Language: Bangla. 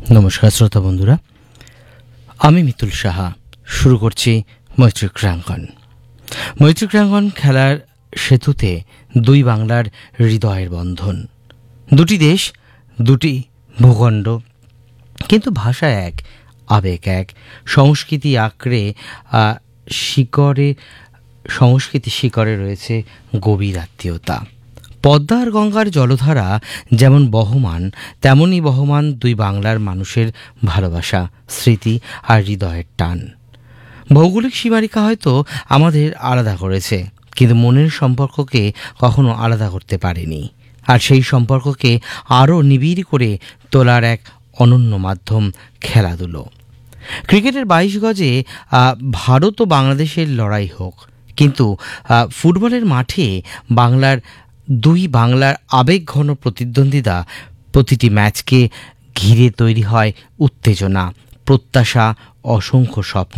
নমস্কার শ্রোতা বন্ধুরা, আমি মিতুল সাহা শুরু করছি মৈত্রীক্রাঙ্গন। মৈত্রীক্রাঙ্গন খেলার সেতুতে দুই বাংলার হৃদয়ের বন্ধন, দুটি দেশ, দুটি ভূখণ্ড, কিন্তু ভাষা এক, আবেগ এক, সংস্কৃতি আঁকড়ে সংস্কৃতি শিকড়ে রয়েছে গভীর আত্মীয়তা। পদ্মা আর গঙ্গার জলধারা যেমন বহমান, তেমনই বহমান দুই বাংলার মানুষের ভালোবাসা, স্মৃতি আর হৃদয়ের টান। ভৌগোলিক সীমারেখা হয়তো আমাদের আলাদা করেছে, কিন্তু মনের সম্পর্ককে কখনো আলাদা করতে পারেনি। আর সেই সম্পর্ককে আরও নিবিড় করে তোলার এক অনন্য মাধ্যম খেলাধুলো। ক্রিকেটের 22 গজে ভারত ও বাংলাদেশের লড়াই হোক, কিন্তু ফুটবলের মাঠে দুই বাংলার আবেগঘন প্রতিদ্বন্দ্বিতা, প্রতিটি ম্যাচকে ঘিরে তৈরি হয় উত্তেজনা, প্রত্যাশা, অসংখ্য স্বপ্ন।